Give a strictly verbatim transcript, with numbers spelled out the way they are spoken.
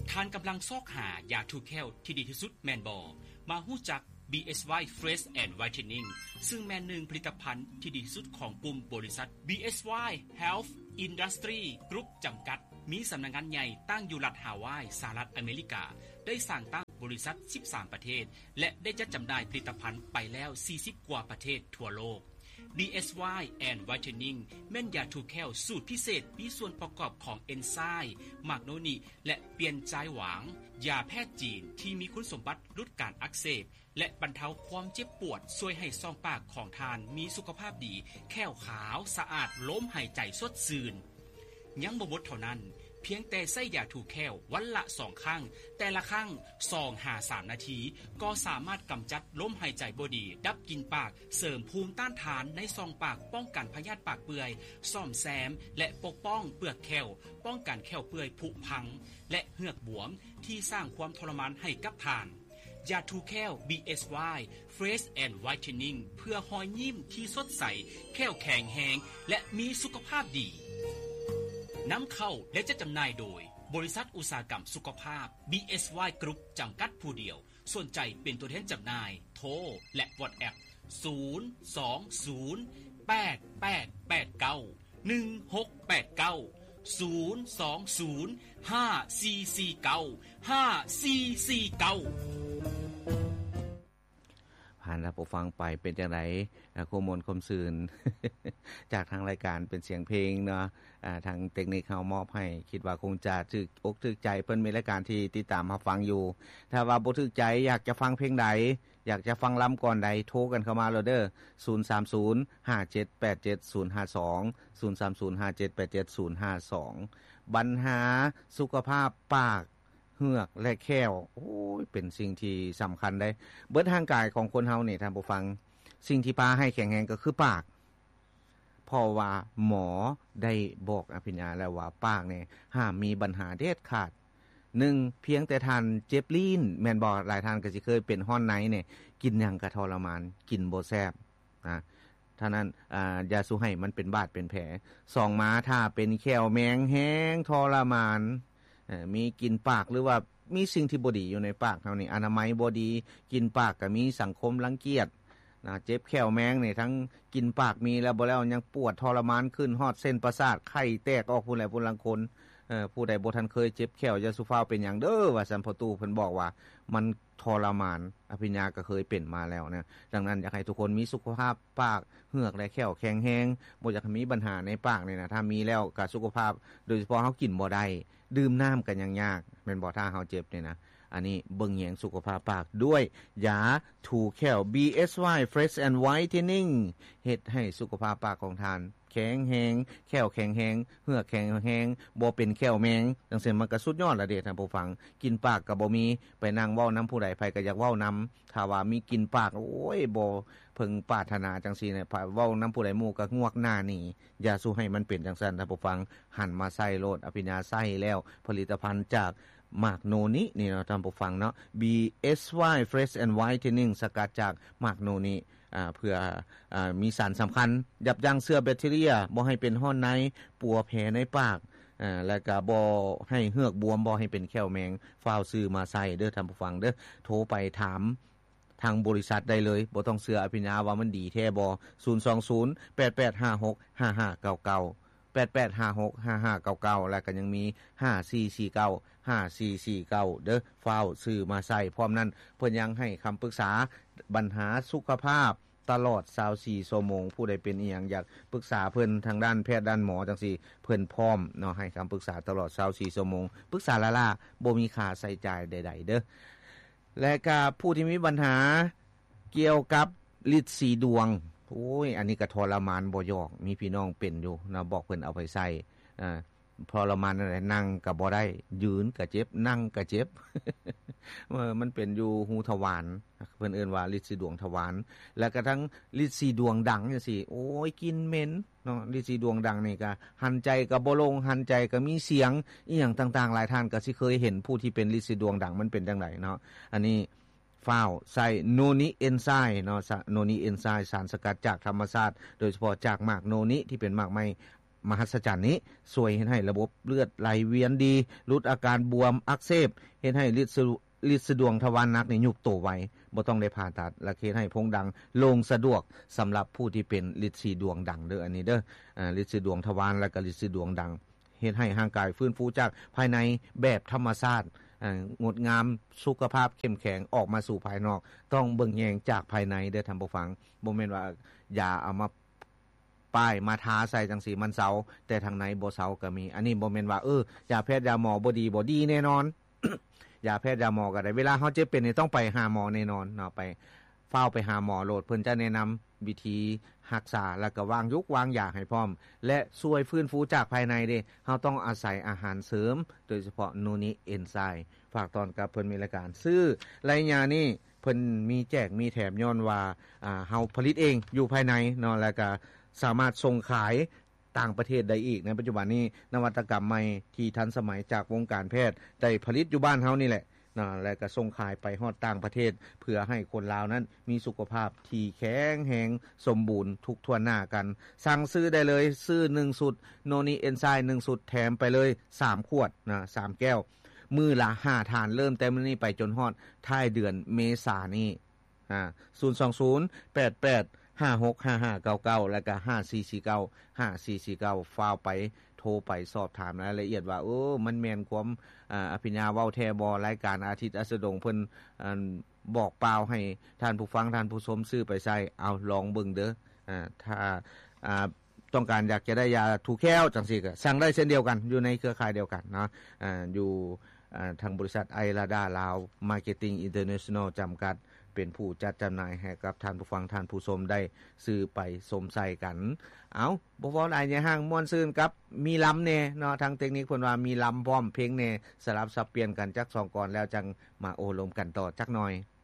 ท่านกำลังซอกหายาทูแคลที่ดีที่สุดแมนบอมาฮู้จัก บี เอส วาย Fresh and Whitening ซึ่งแม่นหนึ่งผลิตภัณฑ์ที่ดีที่สุดของกลุ่มบริษัท บี เอส วาย Health Industry Group จำกัดมีสำนักงานใหญ่ตั้งอยู่รัฐฮาวายสหรัฐอเมริกาได้สร้างตั้งบริษัทสิบสามประเทศและได้จัดจำหน่ายผลิตภัณฑ์ไปแล้วสี่สิบกว่าประเทศทั่วโลก บี เอส วาย and Whitening แม่นยาทูแคลสูตรพิเศษมีส่วนประกอบของเอนไซม์มากโนนิและเปลี่ยนใจหวางยาแพทย์จีนที่มีคุณสมบัติลดการอักเสบและบรรเทาความเจ็บปวดช่วยให้ซ่องปากของทานมีสุขภาพดีแข้วขาวสะอาดล้มหายใจสดชื่นยังบ่หมดเท่านั้นเพียงแต่ใส่ยาทูแคลวันละสองครั้งแต่ละครั้ง สองถึงสาม นาทีก็สามารถกำจัดลมหายใจบ่ดีดับกลิ่นปากเสริมภูมิต้านทานในซองปากป้องกันพยาธิปากเปื่อยซ่อมแซมและปกป้องเปลือกแคลป้องกันแคลเปื่อยผุพังและเหือกบวมที่สร้างความทรมานให้กับทานยาทูแคล บี เอส วาย Fresh and Whitening เพื่อหอยยิ้มที่สดใสแคลแข็งแรงและมีสุขภาพดีนำเข้าและจะจำหน่ายโดยบริษัทอุตสาหกรรมสุขภาพ บี เอส วาย Group จำกัดผู้เดียวสนใจเป็นตัวแทนจำหน่ายโทรและ WhatsApp ศูนย์ สอง ศูนย์ แปด แปด แปด เก้า หนึ่ง หก แปด เก้า ศูนย์ สอง ศูนย์ ห้า สี่ สี่ เก้า ห้า สี่ สี่ เก้าผ่านรับฟังไปเป็นจังได๋โคมนคมซื่น จากทางรายการเป็นเสียงเพลงเนาะอ่าทางเทคนิคเฮามอบให้คิดว่าคงจะถึกอกถึกใจเพิ่นมีรายการที่ติดตามรับฟังอยู่ถ้าว่าบ่ถึกใจอยากจะฟังเพลงใดอยากจะฟังล้ำก่อนใดโทรกันเข้ามาเลยเด้อศูนย์ สาม ศูนย์ ห้า เจ็ด แปด เจ็ด ศูนย์ ห้า สอง ศูนย์ สาม ศูนย์ ห้า เจ็ด แปด เจ็ด ศูนย์ ห้า สองปัญหาสุขภาพปากเหือกและแค้วโอ้ยเป็นสิ่งที่สำคัญได้เบิดทางกายของคนเฮานี่ท่านผู้ฟังสิ่งที่พาให้แข็งแรงก็คือปากเพราะว่าหมอได้บอกอภิญญาแล้วว่าปากนี่ห้ามมีปัญหาเด็ดขาดหนึ่งเพียงแต่ท่านเจ็บลิ้นแม่นบ่หลายท่านก็สิเคยเป็นฮ้อนในนี่กินหยังก็ทรมานกินบ่แซ่บนะท่านั้นอ่าอย่าสู้ให้มันเป็นบาดเป็นแผลสองมาถ้าเป็นแค้วแมงแห้งทรมานมีกินปากหรือว่ามีสิ่งที่บ่ดีอยู่ในปากเฮานี่อนามัยบ่ดีกินปากก็มีสังคมรังเกียจนะเจ็บแข้วแมงนี่ทั้งกินปากมีแล้วบ่แล้วยังปวดทรมานขึ้นฮอดเส้นประสาทไข้แตกออกผู้ใดผู้ลังคนเอ่อผู้ใดบ่ทันเคยเจ็บแข้วอย่าสุฟ้าวเป็นหยังเด้อว่าซั่นพ่อตู่เพิ่นบอกว่ามันทรมานอภิญญาก็เคยเป็นมาแล้วนะดังนั้นอยากให้ทุกคนมีสุขภาพปากเหือกและแข้วแข็งแรงบ่อยากให้มีปัญหาในปากนี่นะถ้ามีแล้วก็สุขภาพโดยเฉพาะเฮากินบ่ได้ดื่มน้ำกันยังยากแม่นบ่ถ้าเฮาเจ็บนี่นะอันนี้เบิ่งแยงสุขภาพปากด้วยยาทูแคล บี เอส วาย Fresh and Whitening เฮ็ดให้สุขภาพปากของท่านแข็งแรงแข้วแข็งแรงเหือกแข็งแรงบ่เป็นแข้วแมงจังซี่มันก็สุดยอดละเด้ท่านผู้ฟังกินปากก็บ่มีไปนั่งเว้านำผู้ใดไผก็อยากเว้านำถ้าว่ามีกินปากโอ้ยบ่เพิ่งปรารถนาจังซี่เนี่ยเว้านำผู้ใดหมู่ก็งวกหน้าหนีอย่าสู้ให้มันเป็นจังซั่นท่านผู้ฟังหันมาใช้โลดอภิญญาใช้แล้วผลิตภัณฑ์จากหมากโนนินี่เนาะท่านผู้ฟังเนาะ บี เอส วาย Fresh and Whitening สกัดจากหมากโนนิอ่าเพื่ออ่ามีสารสำคัญยับยั้งเชื้อแบคทีเรียบ่ให้เป็นฮ้อนในปัวแผลในปากอ่าแล้วก็บ่ให้เหือกบวมบ่ให้เป็นแข้วแมงฟ้าวซื้อมาใส่เด้อท่านผู้ฟังเด้อโทรไปถามทางบริษัทได้เลยบ่ต้องเชื่ออภิญญาว่ามันดีแท้บ่ศูนย์ สอง ศูนย์ แปด แปด ห้า หก ห้า ห้า เก้า เก้าแปด แปด ห้า หก ห้า ห้า เก้า เก้าแล้วก็ยังมีห้า สี่ สี่ เก้า ห้า สี่ สี่ เก้าเด้อฟ้าวซื้อมาใส่พร้อมนั้นเพิ่นยังให้คำปรึกษาปัญหาสุขภาพตลอดยี่สิบสี่ชั่วโมงผู้ใดเป็นอีหยังอยากปรึกษาเพิ่นทางด้านแพทย์ด้านหมอจังซี่เพิ่นพร้อมเนาะให้คำปรึกษาตลอดยี่สิบสี่ชั่วโมงปรึกษาละล่ะบ่มีค่าใช้จ่ายใดๆเด้อและก็ผู้ที่มีปัญหาเกี่ยวกับฤทธิ์สีดวงโอ้ยอันนี้ก็ทรมานบ่ยอกมีพี่น้องเป็นอยู่นะบอกเพิ่นเอาไปใส่อ่าทรมานนั่นแหละนั่งก็บ่ได้ยืนก็เจ็บนั่งก็เจ็บ เออมันเป็นอยู่หูทวารเพิ่นเอิ้นว่าฤทธิ์สีดวงทวารแล้วก็ทั้งฤทธิ์สีดวงดังจังซี่โอ้ยกินเหม็นเนาะฤทธิ์สีดวงดังนี่ก็หันใจก็บ่ลงหันใจก็มีเสียงอีหยังต่างๆหลายท่านก็สิเคยเห็นผู้ที่เป็นฤทธิ์สีดวงดังมันเป็นจังไดเนาะอันนี้ฟ้าวใส่โนนิเอนไซม์เนาะโนนิเอนไซม์สารสกัดจากธรรมชาติโดยเฉพาะจากหมากโนนิที่เป็นหมากไม้มหัศจรรย์นี้ช่วยเฮ็ดให้ระบบเลือดไหลเวียนดีลดอาการบวมอักเสบเฮ็ดให้ฤทธิ์ฤทธิ์สะดวกทวารหนักนี่ยุบโตไวบ่ต้องได้ผ่าตัดและเฮ็ดให้พงดังลงสะดวกสำหรับผู้ที่เป็นฤทธิ์สีดวงดังเด้ออันนี้เด้ออ่าฤทธิ์สีดวงทวารและก็ฤทธิ์สีดวงดังเฮ็ดให้ร่างกายฟื้นฟูจากภายในแบบธรรมชาติอ่างดงามสุขภาพเข้มแข็งออกมาสู่ภายนอกต้องเบิ่งแยงจากภายในเด้อท่านผู้ฟังบ่แม่นว่าอย่าเอามาป้ายมาทาใส่จังสีมันเซาแต่ทางในบ่เซาก็มีอันนี้บ่แม่นว่าเออยาแพทย์ยาหมอบ่ดีบ่ดีแน่นอน ยาแพทย์ยาหมอก็ได้เวลาเฮาเจ็บเป็นนี่ต้องไปหาหมอแน่นอนเนาะไปเฝ้าไปหาหมอโลดเพิ่นจะแนะนำวิธีรักษาแล้วก็วางยุกวางยาให้พร้อมและช่วยฟื้นฟูจากภายในเด้เฮาต้องอาศัยอาหารเสริมโดยเฉพาะนูนิเอนไซม์ฝากตอนกับเพิ่นมีรายการซื้อรายยานี่เพิ่นมีแจกมีแถมย้อนว่าอ่าเฮาผลิตเองอยู่ภายในเนาะแล้วก็สามารถส่งขายต่างประเทศได้อีกในปัจจุบันนี้นวัตกรรมใหม่ที่ทันสมัยจากวงการแพทย์ได้ผลิตอยู่บ้านเฮานี่แหละนะแล้วก็ส่งขายไปฮอดต่างประเทศเพื่อให้คนลาวนั้นมีสุขภาพที่แข็งแรงสมบูรณ์ทุกทั่วหน้ากันสั่งซื้อได้เลยซื้อหนึ่งสุดโนนิเอนไซม์หนึ่งสุดแถมไปเลยสามขวดนะสามแก้วมื้อละห้าทานเริ่มแต่มื้อนี้ไปจนฮอดท้ายเดือนเมษายนนี้อ่าศูนย์ สอง ศูนย์ แปด แปด ห้า หก ห้า ห้า เก้า เก้าแล้วก็ห้า สี่ สี่ เก้า ห้า สี่ สี่ เก้าฟ้าวไปโทรไปสอบถามรายละเอียดว่าโอ้มันแม่นความอ่าอภิญญาเว้าแท้บ่รายการอาทิตย์อัสดงเพิ่นอ่าบอกเปล่าให้ท่านผู้ฟังท่านผู้ชมซื้อไปใช้เอาลองเบิ่งเด้ออ่าถ้าอ่าต้องการอยากจะได้ยาถูกแค้วจังซี่ก็สั่งได้เช่นเดียวกันอยู่ในเครือข่ายเดียวกันเนาะอ่าอยู่อ่าทางบริษัทไอราดาลาวมาร์เก็ตติ้งอินเตอร์เนชั่นแนลจำกัดเป็นผู้จัดจำหน่ายให้กับท่านผู้ฟังท่านผู้ชมได้ซื้อไปสมใส่กันเอาบ่พอหลายใหญ่ห้างม่วนซื่นกับมีลำแน่เนาะทางเทคนิคเพิ่นว่ามีลำพร้อมเพลงแน่สลับสับเปลี่ยนกันจักสองก่อนแล้วจังมาโอลมกันต่อจักหน่อย